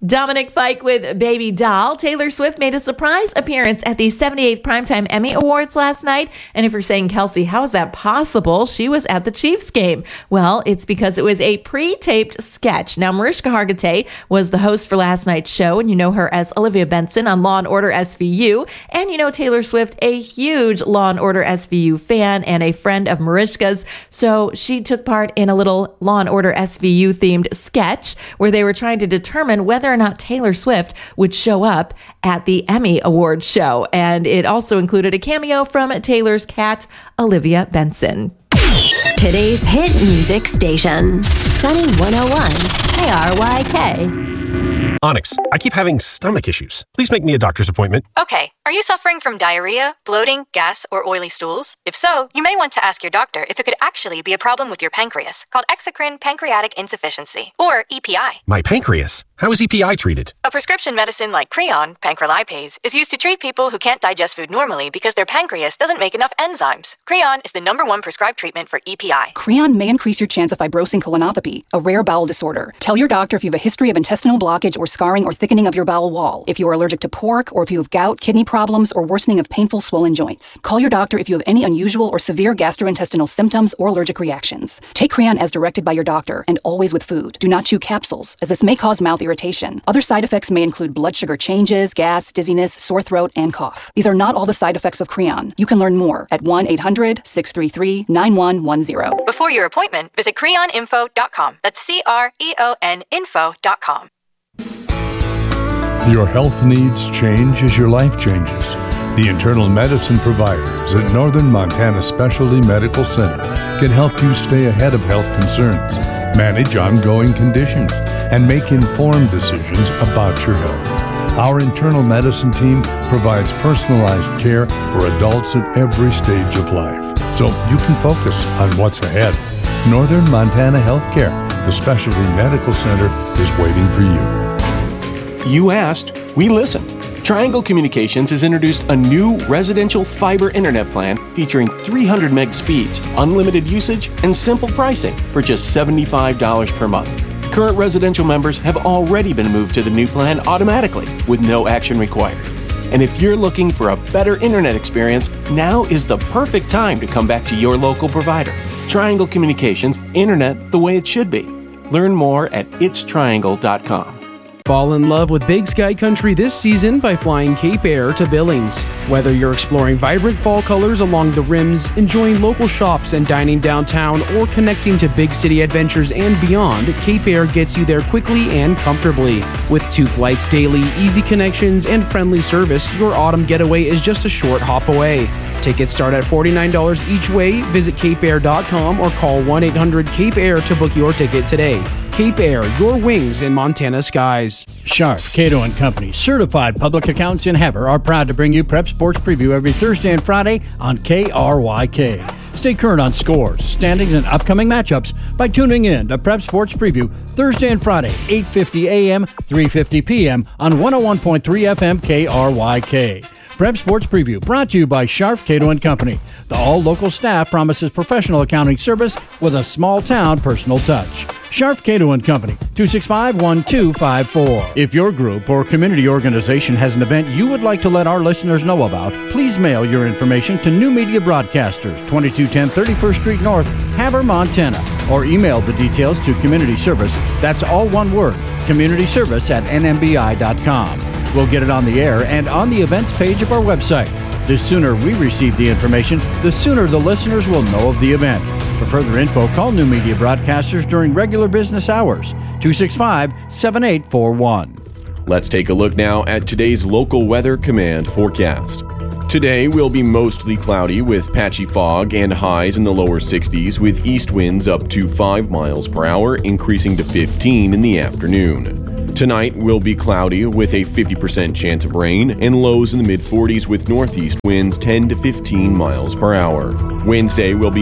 Dominic Fike with Baby Doll. Taylor Swift made a surprise appearance at the 78th Primetime Emmy Awards last night. And if you're saying, Kelsey, how is that possible? She was at the Chiefs game. Well, it's because it was a pre-taped sketch. Now, Mariska Hargitay was the host for last night's show, and you know her as Olivia Benson on Law & Order SVU. And you know Taylor Swift, a huge Law & Order SVU fan and a friend of Mariska's. So she took part in a little Law & Order SVU themed sketch where they were trying to determine whether or not Taylor Swift would show up at the Emmy Awards show. And it also included a cameo from Taylor's cat, Olivia Benson. Today's hit music station, Sunny 101 KRYK. Onyx, I keep having stomach issues. Please make me a doctor's appointment. Okay, are you suffering from diarrhea, bloating, gas, or oily stools? If so, you may want to ask your doctor if it could actually be a problem with your pancreas, called exocrine pancreatic insufficiency, or EPI. My pancreas? How is EPI treated? A prescription medicine like Creon, pancrelipase, is used to treat people who can't digest food normally because their pancreas doesn't make enough enzymes. Creon is the #1 prescribed treatment for EPI. Creon may increase your chance of fibrosing colonopathy, a rare bowel disorder. Tell your doctor if you have a history of intestinal blockage or scarring or thickening of your bowel wall, if you are allergic to pork, or if you have gout, kidney problems, or worsening of painful swollen joints. Call your doctor if you have any unusual or severe gastrointestinal symptoms or allergic reactions. Take Creon as directed by your doctor and always with food. Do not chew capsules, as this may cause mouth irritation. Other side effects may include blood sugar changes, gas, dizziness, sore throat, and cough. These are not all the side effects of Creon. You can learn more at 1-800-633-9110. Before your appointment, visit creoninfo.com. That's CREON info.com. Your health needs change as your life changes. The internal medicine providers at Northern Montana Specialty Medical Center can help you stay ahead of health concerns, manage ongoing conditions, and make informed decisions about your health. Our internal medicine team provides personalized care for adults at every stage of life, so you can focus on what's ahead. Northern Montana Healthcare, the Specialty Medical Center, is waiting for you. You asked, we listened. Triangle Communications has introduced a new residential fiber internet plan featuring 300 meg speeds, unlimited usage, and simple pricing for just $75 per month. Current residential members have already been moved to the new plan automatically with no action required. And if you're looking for a better internet experience, now is the perfect time to come back to your local provider. Triangle Communications, internet the way it should be. Learn more at itstriangle.com. Fall in love with Big Sky Country this season by flying Cape Air to Billings. Whether you're exploring vibrant fall colors along the rims, enjoying local shops and dining downtown, or connecting to big city adventures and beyond, Cape Air gets you there quickly and comfortably. With 2 flights daily, easy connections, and friendly service, your autumn getaway is just a short hop away. Tickets start at $49 each way. Visit capeair.com or call 1-800-CAPE-AIR to book your ticket today. Cape Air, your wings in Montana skies. Scharf, Cato & Company, certified public accountants in Heber, are proud to bring you Prep Sports Preview every Thursday and Friday on KRYK. Stay current on scores, standings, and upcoming matchups by tuning in to Prep Sports Preview Thursday and Friday, 8:50 a.m., 3:50 p.m. on 101.3 FM KRYK. Prep Sports Preview brought to you by Scharf, Cato & Company. The all-local staff promises professional accounting service with a small-town personal touch. Scharf, Cato & Company, 265-1254. If your group or community organization has an event you would like to let our listeners know about, please mail your information to New Media Broadcasters, 2210 31st Street North, Havre, Montana, or email the details to Community Service. That's all one word, communityservice@nmbi.com. We'll get it on the air and on the events page of our website. The sooner we receive the information, the sooner the listeners will know of the event. For further info, call New Media Broadcasters during regular business hours, 265-7841. Let's take a look now at today's local weather command forecast. Today will be mostly cloudy with patchy fog and highs in the lower 60s with east winds up to 5 miles per hour, increasing to 15 in the afternoon. Tonight will be cloudy with a 50% chance of rain and lows in the mid-40s with northeast winds 10 to 15 miles per hour. Wednesday will be